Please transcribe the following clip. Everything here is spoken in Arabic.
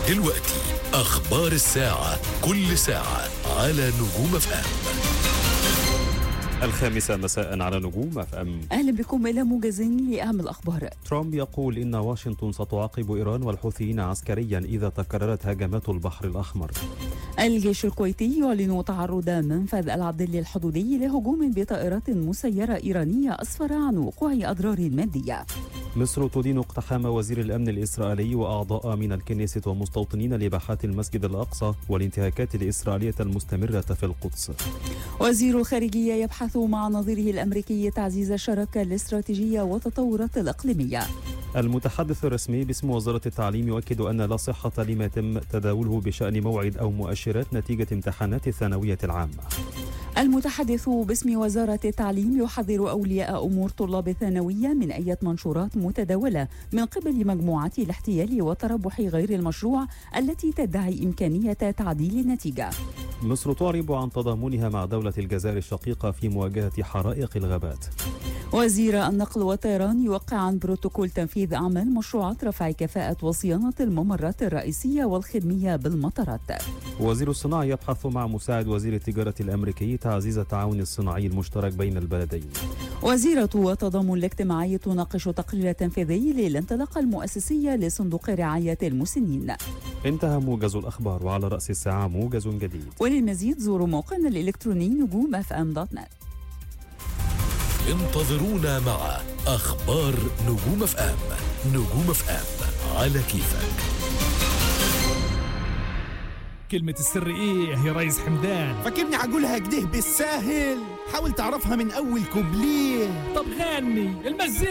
دلوقتي أخبار الساعة، كل ساعة على نجوم FM. 5:00 مساء على نجوم FM. أهلا بكم إلى موجز لأهم الأخبار. ترامب يقول إن واشنطن ستعاقب إيران والحوثيين عسكريا إذا تكررت هجمات البحر الأحمر. الجيش الكويتي يعلن تعرض منفذ العبدلي الحدودي لهجوم بطائرات مسيرة إيرانية أسفر عن وقوع أضرار مادية. مصر تدين اقتحام وزير الأمن الإسرائيلي وأعضاء من الكنيسة ومستوطنين لباحات المسجد الأقصى والانتهاكات الإسرائيلية المستمرة في القدس. وزير الخارجية يبحث مع نظيره الأمريكي تعزيز الشراكة الاستراتيجية والتطورات الإقليمية. المتحدث الرسمي باسم وزارة التعليم يؤكد أن لا صحة لما يتم تداوله بشأن موعد أو مؤشرات نتيجة امتحانات الثانوية العامة. المتحدث باسم وزارة التعليم يحذر أولياء أمور طلاب الثانوية من أي منشورات متداولة من قبل مجموعات الاحتيال والتربح غير المشروع التي تدعي إمكانية تعديل النتيجة. مصر تعرب عن تضامنها مع دولة الجزائر الشقيقة في مواجهة حرائق الغابات. وزير النقل والطيران يوقع عن بروتوكول تنفيذ أعمال مشروعات رفع كفاءة وصيانة الممرات الرئيسية والخدمية بالمطارات. وزير الصناعة يبحث مع مساعد وزير التجارة الأمريكي تعزيز التعاون الصناعي المشترك بين البلدين. وزيرة التضامن الاجتماعي تناقش تقرير تنفيذي للانطلاقة المؤسسية لصندوق رعاية المسنين. انتهى موجز الأخبار، وعلى رأس الساعة موجز جديد. وللمزيد زوروا موقعنا الإلكتروني نجوم FM.net. انتظرونا مع أخبار نجوم FM. نجوم FM على كيفك. كلمة السر ايه يا ريس حمدان؟ فاكرني هقولها كده بالساهل؟ حاول تعرفها من اول كوبليه. طب غني المزيكا.